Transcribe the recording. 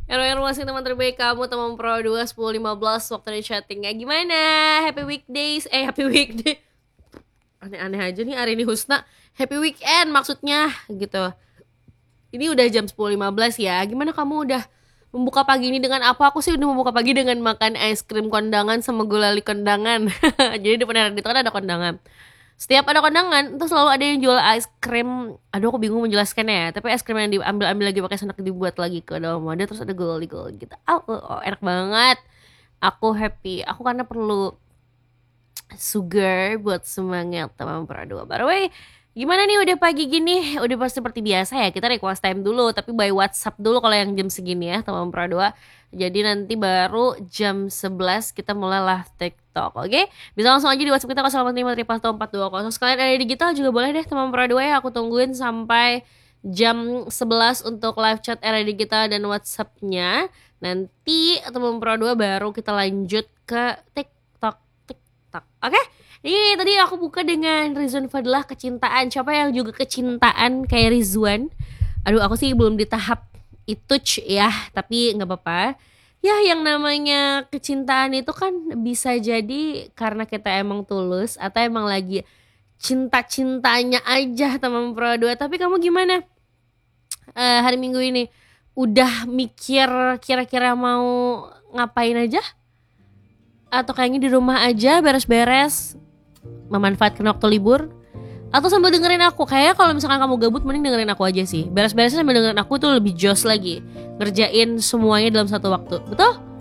Erwin masih teman terbaik kamu, teman Pro 2 10-15 waktu di chatting. Ya gimana? Happy weekdays. Happy weekday. Aneh-aneh aja nih Arini Husna. Happy weekend maksudnya gitu. Ini udah jam 10.15 ya. Gimana kamu udah membuka pagi ini dengan apa? Aku sih udah membuka pagi dengan makan es krim kondangan sama gulali kondangan. Jadi depan Radit kan ada kondangan. Setiap ada kondangan, itu selalu ada yang jual es krim. Aduh, aku bingung menjelaskannya ya. Tapi es krim yang diambil-ambil lagi pakai sendok dibuat lagi ke dalam wadah, terus ada gulali-gulali gitu. Enak banget. Aku happy. Aku karena perlu sugar buat semangat teman Pro 2. By the way, gimana nih udah pagi gini? Udah pasti seperti biasa ya, kita request time dulu, tapi by WhatsApp dulu kalau yang jam segini ya teman Pro 2. Jadi nanti baru jam 11 kita mulai live TikTok, oke? Bisa langsung aja di WhatsApp kita 0853 420. Sekalian ada digital juga boleh deh teman Pro 2 ya, aku tungguin sampai jam 11 untuk live chat era digital dan WhatsAppnya. Nanti teman Pro 2 baru kita lanjut ke TikTok. Oke? Ini tadi aku buka dengan Rizwan Fadlah kecintaan. Siapa yang juga kecintaan kayak Rizwan? Aduh, aku sih belum di tahap itu ya, tapi nggak apa-apa. Ya, yang namanya kecintaan itu kan bisa jadi karena kita emang tulus atau emang lagi cinta-cintanya aja teman Pro 2. Tapi kamu gimana? Hari Minggu ini udah mikir kira-kira mau ngapain aja? Atau kayaknya di rumah aja beres-beres memanfaatkan waktu libur, atau sambil dengerin aku? Kayaknya kalau misalkan kamu gabut mending dengerin aku aja sih. Beres-beresnya sambil dengerin aku tuh lebih joss lagi, ngerjain semuanya dalam satu waktu. Betul?